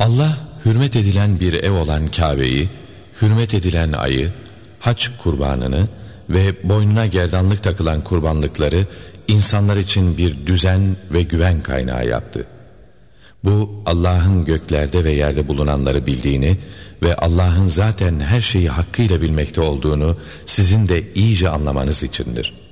Allah hürmet edilen bir ev olan Kabe'yi, hürmet edilen ayı, hac kurbanını ve boynuna gerdanlık takılan kurbanlıkları insanlar için bir düzen ve güven kaynağı yaptı. Bu Allah'ın göklerde ve yerde bulunanları bildiğini ve Allah'ın zaten her şeyi hakkıyla bilmekte olduğunu sizin de iyice anlamanız içindir.